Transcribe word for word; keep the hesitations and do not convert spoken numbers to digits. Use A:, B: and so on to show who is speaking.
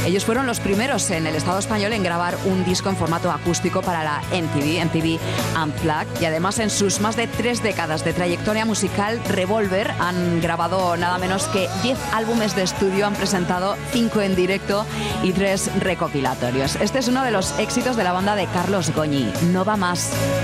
A: Ellos fueron los primeros en el Estado español en grabar un disco en formato acústico para la M T V, M T V Unplugged, y además en sus más de tres décadas de trayectoria musical, Revolver han grabado nada menos que diez álbumes de estudio, han presentado cinco en directo y tres recopilatorios. Este es uno de los éxitos de la banda de Carlos Goñi, No va más.